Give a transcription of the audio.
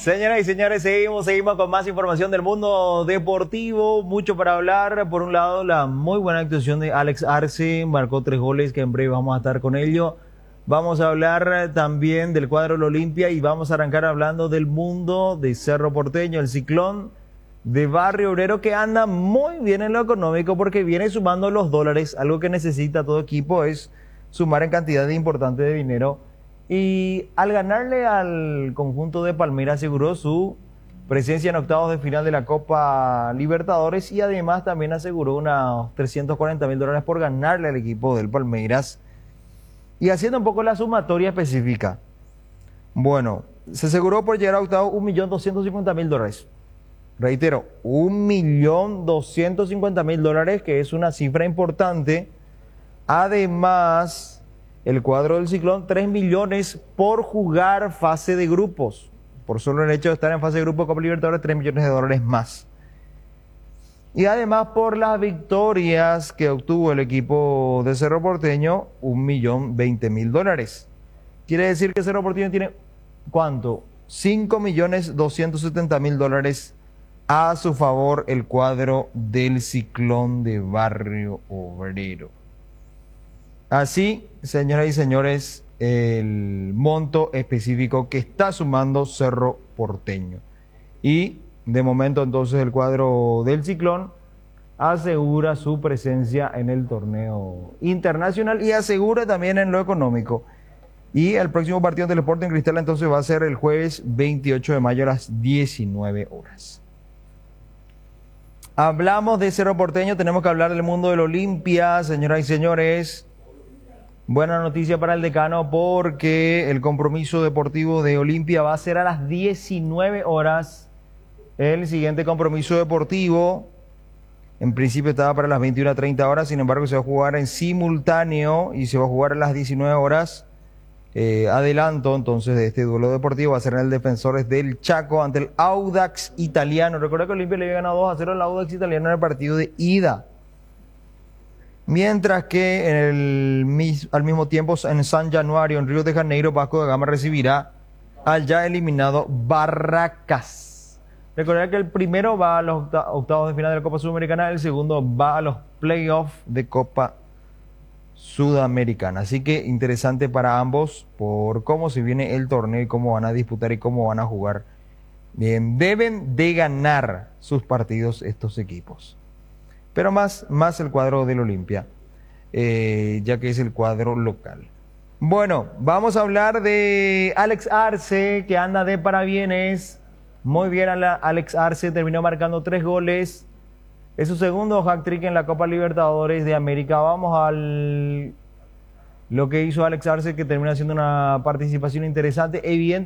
Señoras y señores, seguimos con más información del mundo deportivo, mucho para hablar. Por un lado, la muy buena actuación de Alex Arce, marcó 3 goles, que en breve vamos a estar con ello. Vamos a hablar también del cuadro del Olimpia y vamos a arrancar hablando del mundo de Cerro Porteño, el Ciclón de Barrio Obrero, que anda muy bien en lo económico porque viene sumando los dólares. Algo que necesita todo equipo es sumar en cantidad importante de dinero. Y al ganarle al conjunto de Palmeiras aseguró su presencia en octavos de final de la Copa Libertadores y además también aseguró unos $340.000 por ganarle al equipo del Palmeiras. Y haciendo un poco la sumatoria específica, bueno, se aseguró por llegar a octavos $1.250.000. Reitero, $1.250.000, que es una cifra importante. Además, el cuadro del Ciclón, 3 millones por jugar fase de grupos. Por solo el hecho de estar en fase de grupos de Copa Libertadores, $3 millones más. Y además por las victorias que obtuvo el equipo de Cerro Porteño, $1.020.000. Quiere decir que Cerro Porteño tiene, ¿cuánto? $5.270.000 a su favor, el cuadro del Ciclón de Barrio Obrero. Así, señoras y señores, el monto específico que está sumando Cerro Porteño. Y de momento entonces el cuadro del Ciclón asegura su presencia en el torneo internacional y asegura también en lo económico. Y el próximo partido del Sporting Cristal entonces va a ser el jueves 28 de mayo a las 19 horas. Hablamos de Cerro Porteño, tenemos que hablar del mundo del Olimpia, señoras y señores. Buena noticia para el decano porque el compromiso deportivo de Olimpia va a ser a las 19 horas. El siguiente compromiso deportivo, en principio estaba para las 21:30 horas, sin embargo se va a jugar en simultáneo y se va a jugar a las 19 horas. Adelanto entonces de este duelo deportivo, va a ser en el Defensores del Chaco ante el Audax Italiano. Recuerda que Olimpia le había ganado 2-0 al Audax Italiano en el partido de ida. Mientras que al mismo tiempo en San Januario, en Río de Janeiro, Vasco da Gama recibirá al ya eliminado Barracas. Recordar que el primero va a los octavos de final de la Copa Sudamericana, el segundo va a los playoffs de Copa Sudamericana. Así que interesante para ambos por cómo se viene el torneo y cómo van a disputar y cómo van a jugar. Bien, deben de ganar sus partidos estos equipos. Pero más el cuadro del Olimpia, ya que es el cuadro local. Bueno, vamos a hablar de Alex Arce, que anda de parabienes. Muy bien, Alex Arce terminó marcando 3 goles. Es su segundo hat-trick en la Copa Libertadores de América. Vamos al lo que hizo Alex Arce, que termina siendo una participación interesante. Evidentemente,